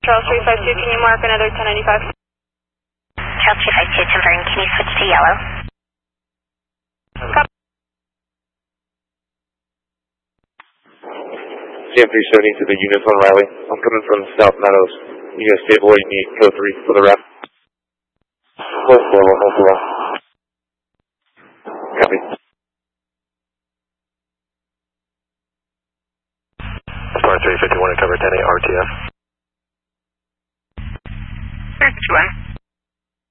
Charles 352, can you mark another 1095? Charles 352, confirm, can you switch to yellow? Copy. CM 370 to the units on Riley. I'm coming from South Meadows. You guys stay below, you need code 3 for the rep. Copy. Star 351 to cover 10-8 RTF. 351.